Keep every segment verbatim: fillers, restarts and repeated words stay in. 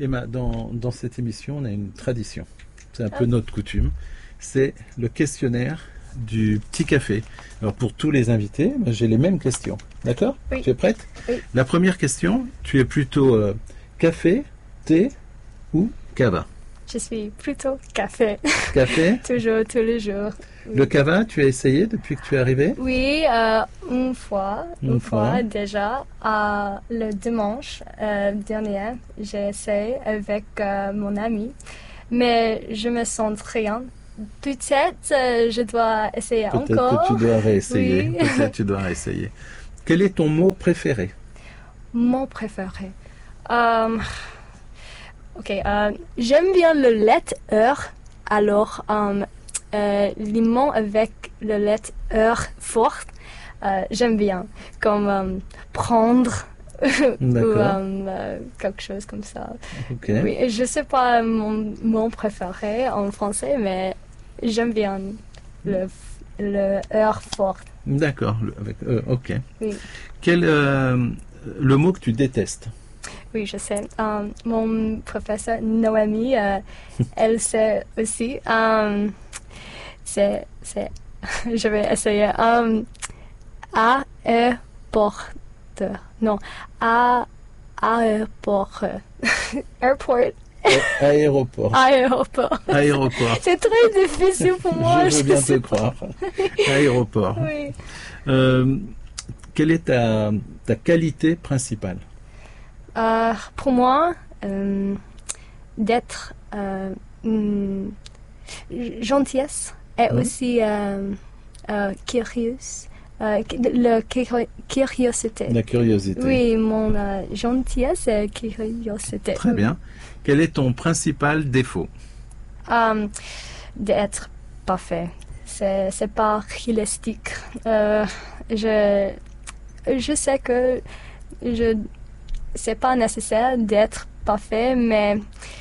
Emma, dans, dans cette émission, on a une tradition. C'est un peu notre coutume. C'est le questionnaire du petit café. Alors pour tous les invités, j'ai les mêmes questions. D'accord ? Oui. Tu es prête ? Oui. La première question, tu es plutôt euh, café, thé ou cava ? Je suis plutôt café. Café ? Toujours, tous les jours. Oui. Le cava, tu as essayé depuis que tu es arrivé ? Oui, euh, une fois, une, Une fois, fois. déjà, euh, le dimanche euh, dernier, j'ai essayé avec euh, mon ami, mais je me sens rien. Peut-être euh, je dois essayer Peut-être encore. que tu dois réessayer. Oui. Peut-être que tu dois réessayer. Quel est ton mot préféré ? Mon préféré. Euh, ok, euh, j'aime bien le lait heure, alors euh, euh, limon avec le lait heure fort, euh, j'aime bien, comme euh, prendre ou D'accord. euh, euh, quelque chose comme ça. Ok. Oui, et je sais pas mon mot préféré en français, mais j'aime bien le, le heure fort. D'accord. le- Avec, euh, ok. Oui. Quel euh, le mot que tu détestes ? Oui, je sais. Euh, mon professeur Noémie, euh, elle sait aussi. Euh, c'est, c'est, je vais essayer. Um, aéroport. Non, a, aéroport. Airport. A- Aéroport. Aéroport. Aéroport. C'est très difficile pour moi. Je veux bien te sais pas. croire. Aéroport. Oui. Euh, quelle est ta, ta qualité principale ? Euh, pour moi, euh, d'être euh, hum, gentillesse et Mhm. aussi euh, euh, curieuse, euh, le curi- curiosité. La curiosité. Oui, mon euh, gentillesse et curiosité. Très bien. Quel est ton principal défaut ? Euh, d'être parfait. C'est, c'est pas réalistique. Euh, je, je sais que je c'est pas nécessaire d'être parfait, mais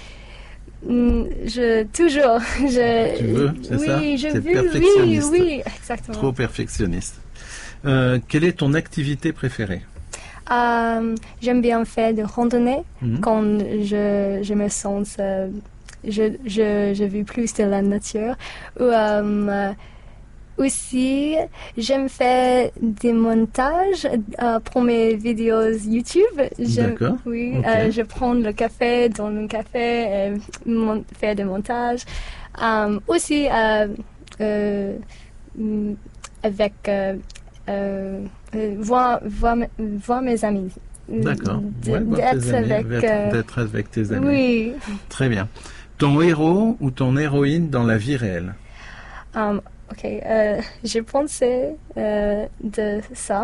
mm, je toujours je Tu veux, c'est oui, ça ? je T'es veux, oui, perfectionniste. oui, exactement. Trop perfectionniste. Euh, quelle est ton activité préférée ? Euh, j'aime bien faire de randonnée Mhm. quand je, je me sens euh, je, je, je vis plus de la nature. Ou, euh, aussi, j'aime faire des montages euh, pour mes vidéos YouTube. J'aime- D'accord. Oui, Ok. euh, je prends le café dans le café et mon- faire des montages. Euh, aussi, euh, euh, mm, avec euh, euh, euh, voir, voir, me- voir mes amis. D'accord. De- Ouais, voir d'être tes amis, avec, d'être- euh, d'être avec tes amis. Oui. Très bien. Ton héros ou ton héroïne dans la vie réelle ? Um, ok, euh, j'ai pensé euh, de ça,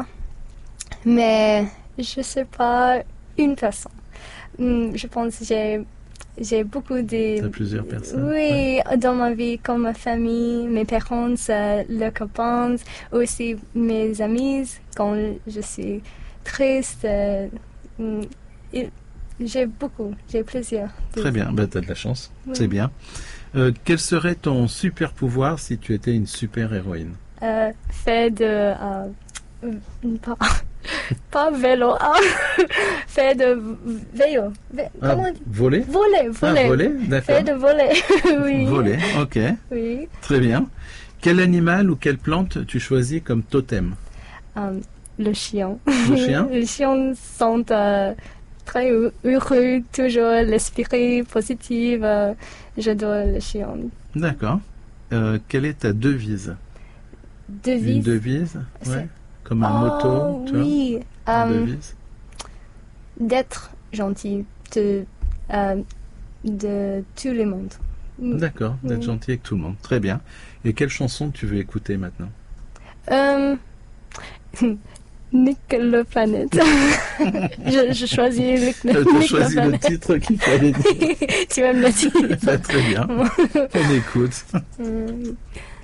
mais je sais pas une personne. Hmm, je pense que j'ai j'ai beaucoup de T'as plusieurs personnes. oui dans ma vie, comme ma famille, mes parents, euh, leurs copains, aussi mes amis. Quand je suis triste, euh, hmm, et j'ai beaucoup, j'ai plusieurs. Très bien, bah, tu as de la chance, Oui. c'est bien. Euh, quel serait ton super pouvoir si tu étais une super héroïne ? Euh, fait de euh, pas, pas vélo, ah, fait de vélo, vé- Ah, comment on dit? voler ? Voler, Ah, voler, voler, d'accord. fait de voler, oui, Voler, ok, oui. très bien. Quel animal ou quelle plante tu choisis comme totem ? Um, le chien. Le chien ? Les chiens sont euh, très heu- heureux, toujours l'esprit positif. euh, J'adore les chiens. D'accord. Euh, quelle est ta devise ? Devise. Une devise ? C'est- Ouais. Comme un Oh, motto, tu oui. vois Une Um, devise. d'être gentil de, euh, de tout le monde. D'accord, d'être oui. gentil avec tout le monde. Très bien. Et quelle chanson tu veux écouter maintenant ? Euh, Nick le planète. je, je choisis Nick, Tu as Nick choisi le le planète. titre qu'il fallait dire. Tu aimes le titre? Bah, très bien. On écoute. Mm.